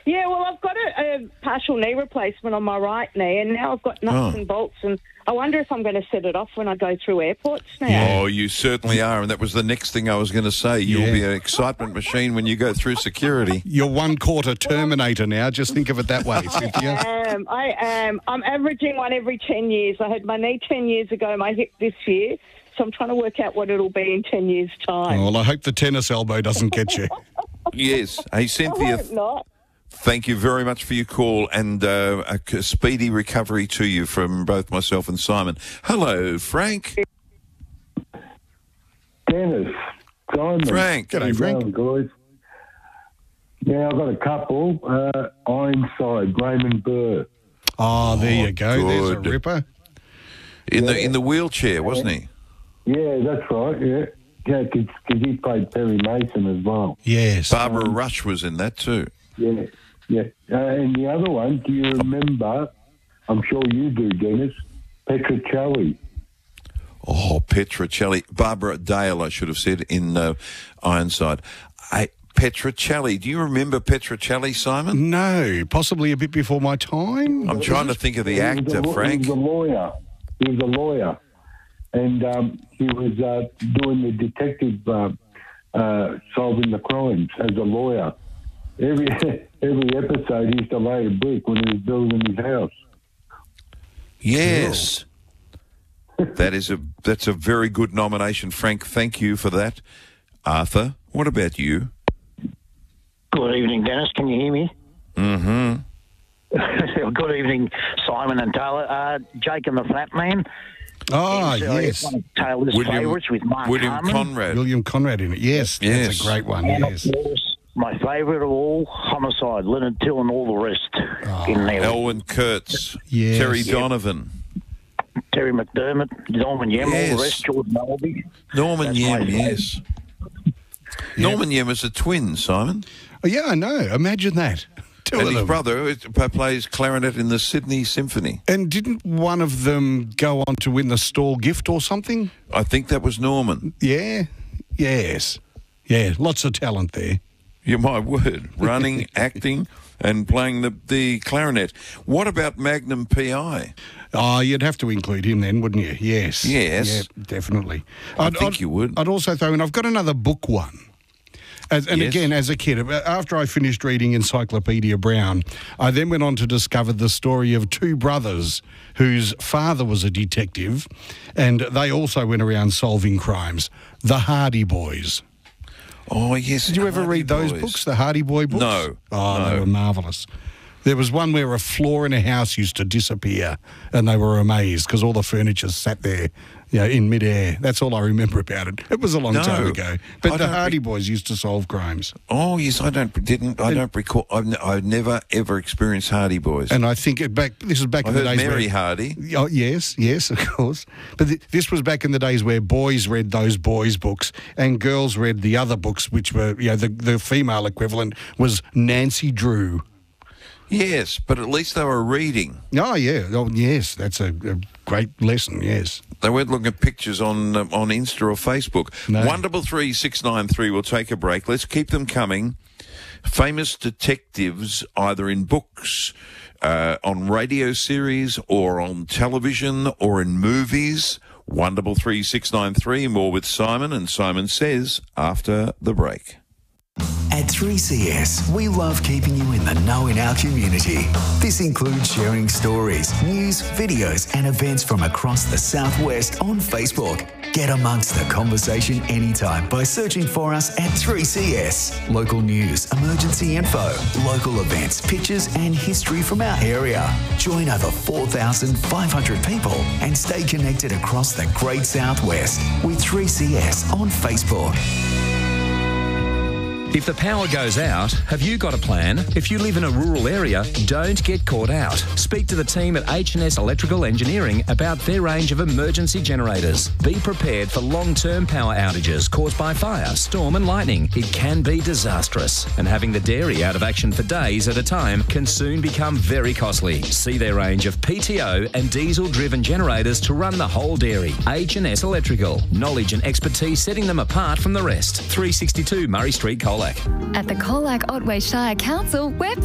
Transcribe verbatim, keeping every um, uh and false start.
Yeah, well, I've got a, a partial knee replacement on my right knee, and now I've got nuts Oh. and bolts, and I wonder if I'm going to set it off when I go through airports now. Oh, you certainly are, and that was the next thing I was going to say. You'll Yeah. be an excitement machine when you go through security. You're one quarter Terminator now. Just think of it that way, Cynthia. Um, I am. I'm averaging one every ten years. I had my knee ten years ago, my hip this year, so I'm trying to work out what it'll be in ten years' time. Well, I hope the tennis elbow doesn't get you. Yes. Hey, I Cynthia, hope not. thank you very much for your call, and uh, a c- speedy recovery to you from both myself and Simon. Hello, Frank. Dennis, Simon. Frank. G'day, How you Frank. going, guys? Yeah, I've got a couple. Uh, Ironside, Raymond Burr. Oh, there you go. There's a good. ripper. In the in the wheelchair, wasn't he? Yeah, that's right, yeah. Yeah, because he played Perry Mason as well. Yes. Barbara Rush was in that too. Yeah, yeah. Uh, and the other one, do you remember, I'm sure you do, Dennis, Petrocelli? Oh, Petrocelli. Barbara Dale, I should have said, in uh, Ironside. I, Petrocelli. Do you remember Petrocelli, Simon? No, possibly a bit before my time. I'm trying to think of the He was actor, a law- Frank. He was a lawyer. He was a lawyer. And um, he was uh, doing the detective uh, uh, solving the crimes as a lawyer. Every every episode, he used to lay a brick when he was building his house. Yes. That is a that's a very good nomination, Frank. Thank you for that. Arthur, what about you? Good evening, Dennis. Can you hear me? Mm-hmm. Good evening, Simon and Taylor. Uh, Jake and the Flat Man. Ah, It's, uh, yes. One of Taylor's favourites with Mark William Harmon. Conrad. William Conrad in it. Yes, Yes. that's a great one. And Yes. of course, my favourite of all, Homicide, Leonard Till and all the rest in there. Elwyn Kurtz. Yes. Terry Yep. Donovan. Terry McDermott, Norman Yem, all Yes. the rest, Jordan Albee. Norman That's my Yem, favourite. yes. Norman Yem is a twin, Simon. Oh, yeah, I know. Imagine that. Two And of his them. brother is- plays clarinet in the Sydney Symphony. And didn't one of them go on to win the Stall gift or something? I think that was Norman. Yeah. Yes. Yeah, lots of talent there. Yeah, my word. Running, acting, and playing the, the clarinet. What about Magnum P I? Oh, you'd have to include him then, wouldn't you? Yes. Yes. Yeah, definitely. I think you would. I'd also throw in, I've got another book one. As, and Yes. again, as a kid, after I finished reading Encyclopedia Brown, I then went on to discover the story of two brothers whose father was a detective, and they also went around solving crimes. The Hardy Boys. Oh, yes. Did you ever Hardy read those Boys. books, the Hardy Boy books? No, Oh, no. they were marvellous. There was one where a floor in a house used to disappear, and they were amazed because all the furniture sat there, you know, in midair. That's all I remember about it. It was a long No, time ago. I But the don't Hardy re- Boys used to solve crimes. Oh, yes, I don't, didn't, I don't recall, I've, n- I've never ever experienced Hardy Boys. And I think it back. This is back I in the heard days Mary where, Hardy. Oh, yes, yes, of course. But th- this was back in the days where boys read those boys' books and girls read the other books, which were, you know, the, the female equivalent was Nancy Drew. Yes, but at least they were reading. Oh, yeah. Oh, yes. That's a, a great lesson, yes. They weren't looking at pictures on um, on Insta or Facebook. No. One double three six nine three. We'll take a break. Let's keep them coming. Famous detectives, either in books, uh, on radio series, or on television, or in movies. One double three six nine three. More with Simon, and Simon Says after the break. At three C S, we love keeping you in the know in our community. This includes sharing stories, news, videos, and events from across the Southwest on Facebook. Get amongst the conversation anytime by searching for us at three C S. Local news, emergency info, local events, pictures, and history from our area. Join over four thousand five hundred people and stay connected across the Great Southwest with three C S on Facebook. If the power goes out, have you got a plan? If you live in a rural area, don't get caught out. Speak to the team at H and S Electrical Engineering about their range of emergency generators. Be prepared for long-term power outages caused by fire, storm and lightning. It can be disastrous. And having the dairy out of action for days at a time can soon become very costly. See their range of P T O and diesel-driven generators to run the whole dairy. H and S Electrical. Knowledge and expertise setting them apart from the rest. three sixty-two Murray Street, Colac. At the Colac Otway Shire Council, we're